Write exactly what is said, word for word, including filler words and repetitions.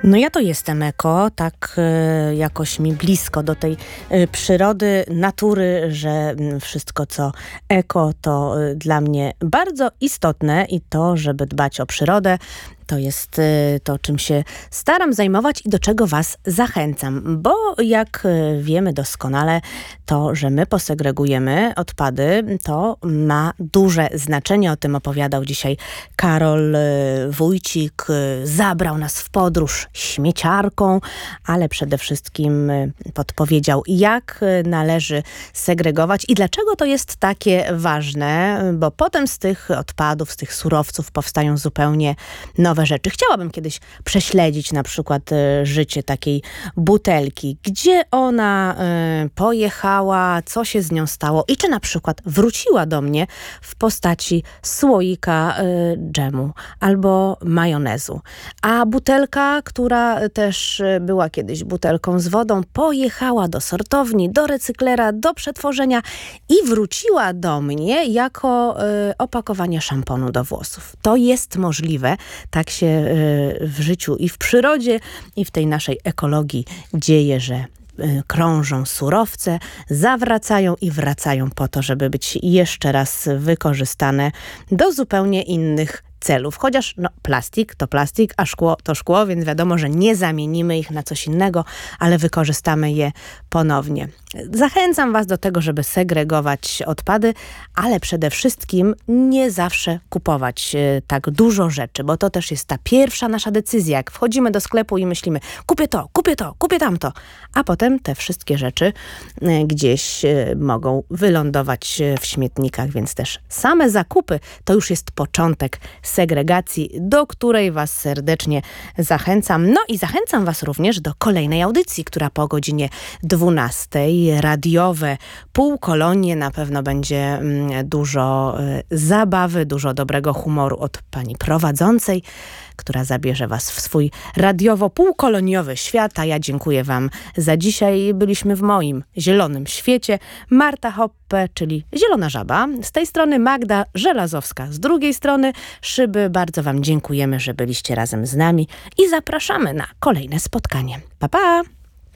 No ja to jestem eko, tak y, jakoś mi blisko do tej y, przyrody, natury, że y, wszystko co eko to y, dla mnie bardzo istotne i to, żeby dbać o przyrodę, to jest y, to, czym się staram zajmować i do czego was zachęcam, bo jak y, wiemy doskonale, to, że my posegregujemy odpady, to ma duże znaczenie. O tym opowiadał dzisiaj Karol y, Wójcik, y, zabrał nas w podróż śmieciarką, ale przede wszystkim y, podpowiedział, jak y, należy segregować i dlaczego to jest takie ważne, bo potem z tych odpadów, z tych surowców powstają zupełnie nowe rzeczy. Chciałabym kiedyś prześledzić na przykład y, życie takiej butelki, gdzie ona y, pojechała, co się z nią stało i czy na przykład wróciła do mnie w postaci słoika y, dżemu albo majonezu. A butelka, która też y, była kiedyś butelką z wodą, pojechała do sortowni, do recyklera, do przetworzenia i wróciła do mnie jako y, opakowanie szamponu do włosów. To jest możliwe. Tak się y, w życiu i w przyrodzie, i w tej naszej ekologii dzieje, że y, krążą surowce, zawracają i wracają po to, żeby być jeszcze raz wykorzystane do zupełnie innych celów. Chociaż no, plastik to plastik, a szkło to szkło, więc wiadomo, że nie zamienimy ich na coś innego, ale wykorzystamy je ponownie. Zachęcam was do tego, żeby segregować odpady, ale przede wszystkim nie zawsze kupować y, tak dużo rzeczy, bo to też jest ta pierwsza nasza decyzja. Jak wchodzimy do sklepu i myślimy, kupię to, kupię to, kupię tamto, a potem te wszystkie rzeczy y, gdzieś y, mogą wylądować y, w śmietnikach, więc też same zakupy to już jest początek segregacji, do której was serdecznie zachęcam. No i zachęcam was również do kolejnej audycji, która po godzinie dwunastej, radiowe półkolonie, na pewno będzie mm, dużo y, zabawy, dużo dobrego humoru od pani prowadzącej, która zabierze was w swój radiowo-półkoloniowy świat, a ja dziękuję wam za dzisiaj. Byliśmy w moim zielonym świecie. Marta Hoppe, czyli Zielona Żaba. Z tej strony Magda Żelazowska. Z drugiej strony Szyby. Bardzo wam dziękujemy, że byliście razem z nami i zapraszamy na kolejne spotkanie. Pa, pa!